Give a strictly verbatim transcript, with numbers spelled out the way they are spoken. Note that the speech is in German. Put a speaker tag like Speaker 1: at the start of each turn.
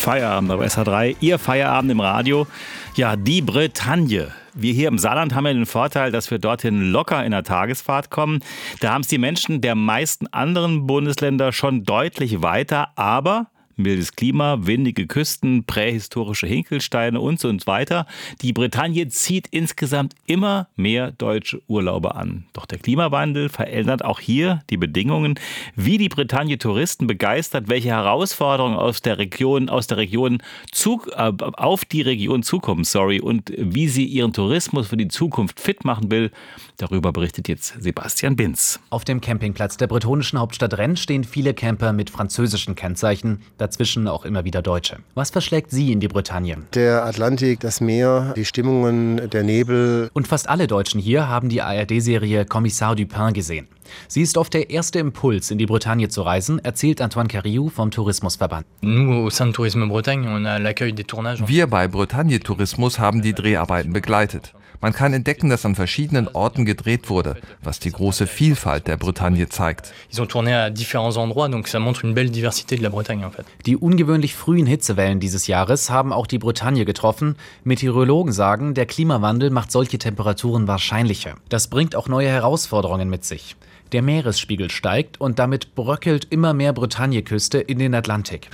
Speaker 1: Feierabend auf S H drei, Ihr Feierabend im Radio. Ja, die Bretagne. Wir hier im Saarland haben ja den Vorteil, dass wir dorthin locker in der Tagesfahrt kommen. Da haben es die Menschen der meisten anderen Bundesländer schon deutlich weiter, aber mildes Klima, windige Küsten, prähistorische Hinkelsteine und so weiter. Die Bretagne zieht insgesamt immer mehr deutsche Urlauber an. Doch der Klimawandel verändert auch hier die Bedingungen. Wie die Bretagne Touristen begeistert, welche Herausforderungen aus der Region, aus der Region zu, äh, auf die Region zukommen, sorry, und wie sie ihren Tourismus für die Zukunft fit machen will, darüber berichtet jetzt Sebastian Binz.
Speaker 2: Auf dem Campingplatz der bretonischen Hauptstadt Rennes stehen viele Camper mit französischen Kennzeichen. Dazwischen auch immer wieder Deutsche. Was verschlägt Sie in die Bretagne?
Speaker 3: Der Atlantik, das Meer, die Stimmungen, der Nebel.
Speaker 2: Und fast alle Deutschen hier haben die A R D-Serie Kommissar Dupin gesehen. Sie ist oft der erste Impuls, in die Bretagne zu reisen, erzählt Antoine Carriou vom Tourismusverband.
Speaker 4: Wir bei Bretagne Tourismus haben die Dreharbeiten begleitet. Man kann entdecken, dass an verschiedenen Orten gedreht wurde, was die große Vielfalt der Bretagne zeigt.
Speaker 2: Die ungewöhnlich frühen Hitzewellen dieses Jahres haben auch die Bretagne getroffen. Meteorologen sagen, der Klimawandel macht solche Temperaturen wahrscheinlicher. Das bringt auch neue Herausforderungen mit sich. Der Meeresspiegel steigt und damit bröckelt immer mehr Bretagne-Küste in den Atlantik.